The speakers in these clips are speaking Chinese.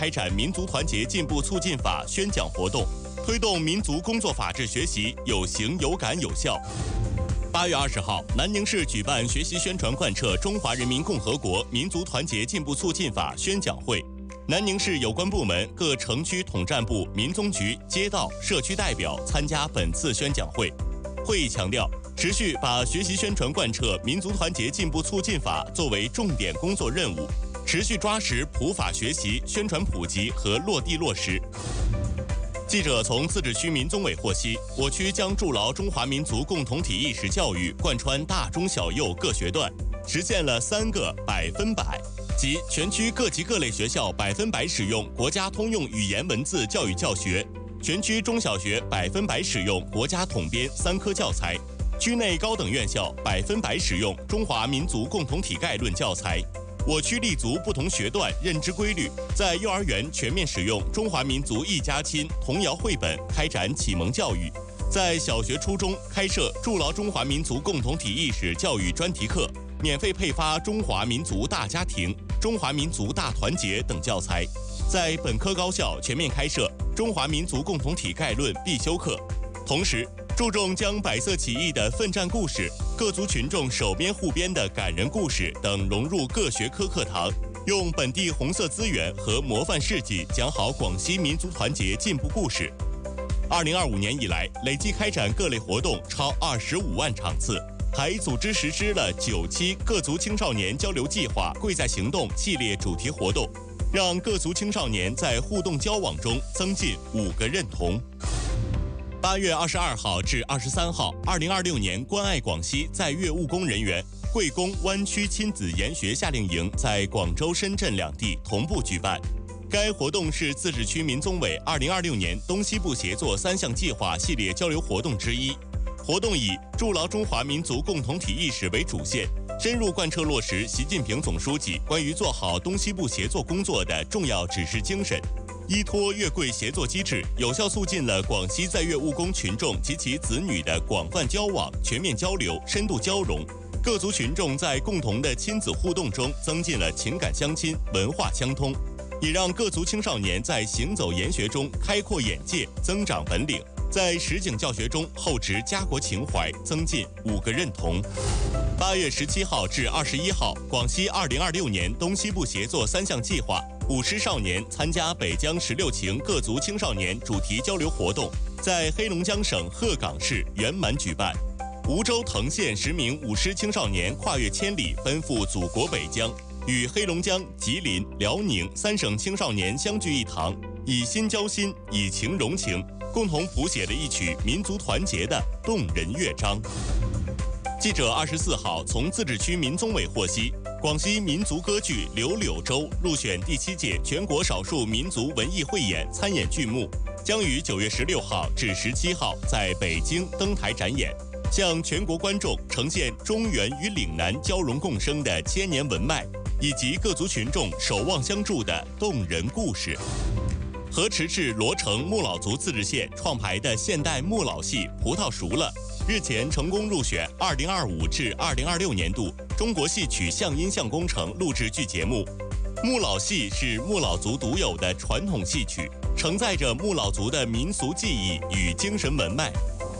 开展民族团结进步促进法宣讲活动，推动民族工作法治学习有形有感有效。8月20号，南宁市举办学习宣传贯彻中华人民共和国民族团结进步促进法宣讲会。南宁市有关部门、各城区统战部、民宗局、街道、社区代表参加本次宣讲会。会议强调，持续把学习宣传贯彻民族团结进步促进法作为重点工作任务，持续抓实普法学习、宣传普及和落地落实。记者从自治区民宗委获悉，我区将筑牢中华民族共同体意识教育贯穿大中小幼各学段，实现了3个100%，即全区各级各类学校100%使用国家通用语言文字教育教学，全区中小学100%使用国家统编3科教材，区内高等院校100%使用中华民族共同体概论教材。我区立足不同学段认知规律，在幼儿园全面使用中华民族一家亲童谣绘本开展启蒙教育，在小学初中开设筑牢中华民族共同体意识教育专题课，免费配发中华民族大家庭、中华民族大团结等教材，在本科高校全面开设中华民族共同体概论必修课。同时注重将百色起义的奋战故事、各族群众手编互编的感人故事等融入各学科课堂，用本地红色资源和模范事迹讲好广西民族团结进步故事。2025年以来，累计开展各类活动超25万场次，还组织实施了9期各族青少年交流计划贵在行动系列主题活动，让各族青少年在互动交往中增进5个认同。8月22号至23号，2026年关爱广西在粤务工人员贵公湾区亲子研学夏令营在广州、深圳两地同步举办。该活动是自治区民宗委2026年东西部协作3项计划系列交流活动之一。活动以筑牢中华民族共同体意识为主线，深入贯彻落实习近平总书记关于做好东西部协作工作的重要指示精神。依托粤贵协作机制，有效促进了广西在粤务工群众及其子女的广泛交往、全面交流、深度交融。各族群众在共同的亲子互动中增进了情感相亲、文化相通，也让各族青少年在行走研学中开阔眼界、增长本领，在实景教学中厚植家国情怀，增进5个认同。8月17号至21号，广西2026年东西部协作3项计划舞狮少年参加北疆16情各族青少年主题交流活动，在黑龙江省鹤岗市圆满举办。梧州藤县10名舞狮青少年跨越千里奔赴祖国北疆，与黑龙江、吉林、辽宁3省青少年相聚一堂，以心交心，以情融情，共同谱写了一曲民族团结的动人乐章。记者24号从自治区民宗委获悉，广西民族歌剧《柳柳州》入选第7届全国少数民族文艺汇演参演剧目，将于9月16号至17号在北京登台展演，向全国观众呈现中原与岭南交融共生的千年文脉，以及各族群众守望相助的动人故事。河池市罗城木老族自治县创排的现代木老戏《葡萄熟了》，日前成功入选2025至2026年度中国戏曲相音相工程录制剧节目。木老戏是木老族独有的传统戏曲，承载着木老族的民俗技艺与精神文脉。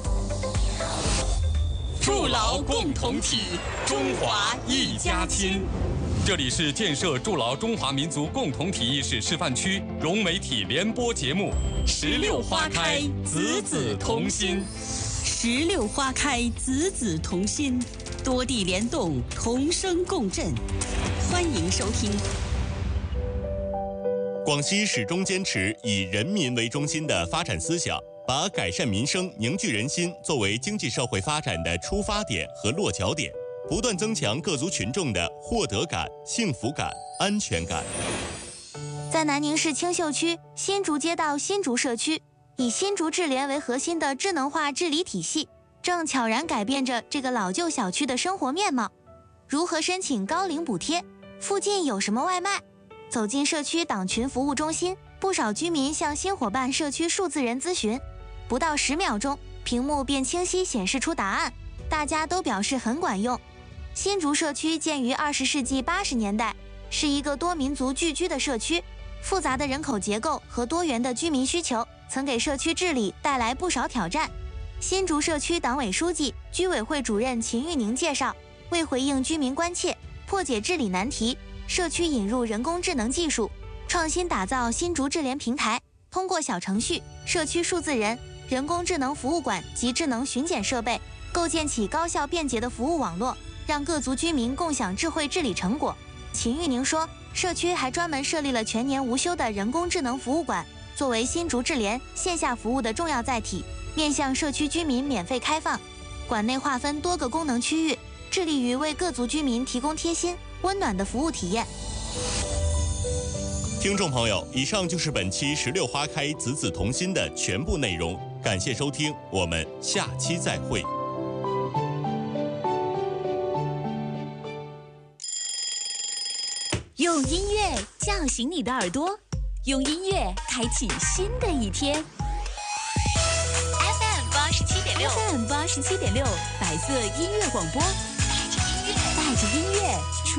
筑牢共同体，中华一家亲。这里是建设筑牢中华民族共同体意识示范区融媒体联播节目16花开，子子同心。 16花开，子子同心，多地联动，同声共振。欢迎收听。 广西始终坚持以人民为中心的发展思想，把改善民生、凝聚人心作为经济社会发展的出发点和落脚点，不断增强各族群众的获得感、幸福感、安全感。 在南宁市青秀区新竹街道新竹社区，以新竹智联为核心的智能化治理体系，正悄然改变着这个老旧小区的生活面貌。如何申请高龄补贴？附近有什么外卖？走进社区党群服务中心，不少居民向新伙伴社区数字人咨询，不到10秒钟，屏幕便清晰显示出答案，大家都表示很管用。新竹社区建于20世纪80年代，是一个多民族聚居的社区， 复杂的人口结构和多元的居民需求，曾给社区治理带来不少挑战。新竹社区党委书记、居委会主任秦玉宁介绍，为回应居民关切，破解治理难题，社区引入人工智能技术，创新打造新竹智联平台，通过小程序、社区数字人、人工智能服务馆及智能巡检设备，构建起高效便捷的服务网络，让各族居民共享智慧治理成果。秦玉宁说，社区还专门设立了全年无休的人工智能服务馆，作为新竹智联线下服务的重要载体，面向社区居民免费开放。馆内划分多个功能区域，致力于为各族居民提供贴心、温暖的服务体验。 听众朋友，以上就是本期16花开子子同心的全部内容，感谢收听，我们下期再会。 用音乐叫醒你的耳朵，用音乐开启新的一天。FM 87.6，白色音乐广播，带着音乐出